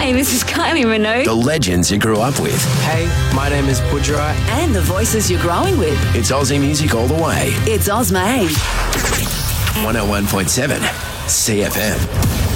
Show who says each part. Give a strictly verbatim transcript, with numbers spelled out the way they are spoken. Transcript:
Speaker 1: Hey, this is Kylie Minogue.
Speaker 2: The legends you grew up with.
Speaker 3: Hey, my name is Budra.
Speaker 4: And the voices you're growing with.
Speaker 2: It's Aussie music all the way.
Speaker 4: It's Ozmade.
Speaker 2: one oh one point seven C F M.